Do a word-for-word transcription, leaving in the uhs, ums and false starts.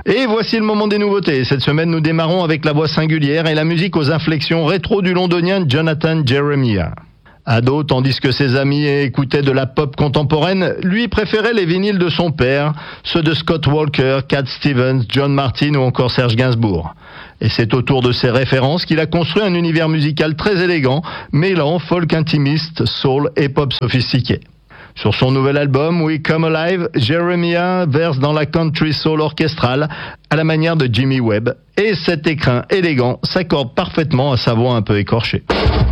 Et voici le moment des nouveautés. Cette semaine, nous démarrons avec la voix singulière et la musique aux inflexions rétro du londonien Jonathan Jeremiah. Ado, tandis que ses amis écoutaient de la pop contemporaine, lui préférait les vinyles de son père, ceux de Scott Walker, Cat Stevens, John Martyn ou encore Serge Gainsbourg. Et c'est autour de ces références qu'il a construit un univers musical très élégant, mêlant folk intimiste, soul et pop sophistiqué. Sur son nouvel album We Come Alive, Jeremiah verse dans la country soul orchestrale à la manière de Jimmy Webb, et cet écrin élégant s'accorde parfaitement à sa voix un peu écorchée.